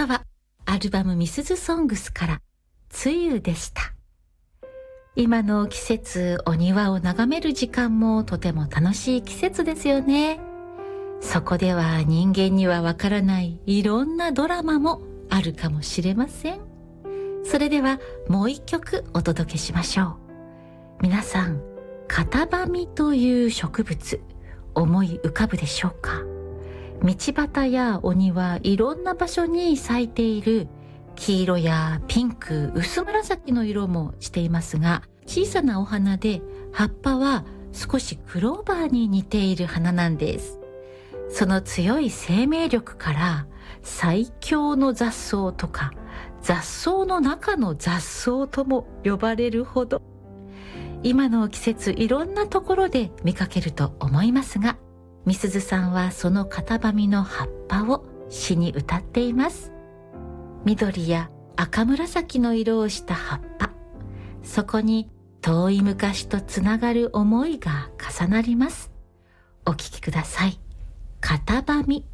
歌はアルバムミスズソングスから梅雨でした。今の季節、お庭を眺める時間もとても楽しい季節ですよね。そこでは人間にはわからないいろんなドラマもあるかもしれません。それではもう一曲お届けしましょう。皆さん、カタバミという植物思い浮かぶでしょうか。道端やお庭、いろんな場所に咲いている黄色やピンク、薄紫の色もしていますが、小さなお花で葉っぱは少しクローバーに似ている花なんです。その強い生命力から最強の雑草とか雑草の中の雑草とも呼ばれるほど、今の季節いろんなところで見かけると思いますが、みすずさんはそのカタバミの葉っぱを詩に歌っています。緑や赤紫の色をした葉っぱ、そこに遠い昔とつながる思いが重なります。お聴きください。カタバミ。